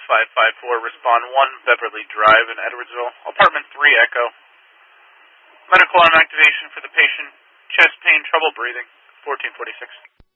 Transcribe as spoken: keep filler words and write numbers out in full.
five five four, respond one Beverly Drive in Edwardsville, apartment three Echo. Medical on activation for the patient, chest pain, trouble breathing, fourteen forty-six.